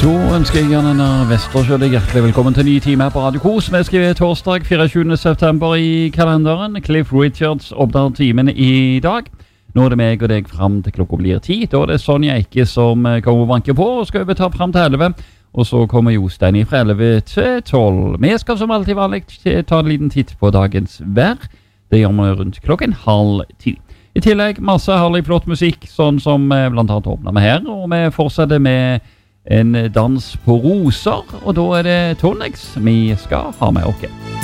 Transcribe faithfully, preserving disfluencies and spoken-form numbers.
Så ønsker jeg gjerne en Vestersjøle hjertelig velkommen til ny time her på Radio Kos. Vi skriver torsdag fireogtjuende september i kalenderen. Cliff Richards åpner timen i dag. Nå er det meg og deg frem til klokka blir ti. Da er det Sonja Eike som kommer og banker på og skal vi ta frem til elleve. Og så kommer Jostein fra elleve til tolv. Vi skal som alltid vanlig ta en liten titt på dagens vær. Det gjør vi rundt klokken halv ti. I tillegg masse herlig flott musikk, sånn som blant annet åpner vi her. Og vi fortsetter med en dans på roser, og da er det Tonics vi skal ha med oss.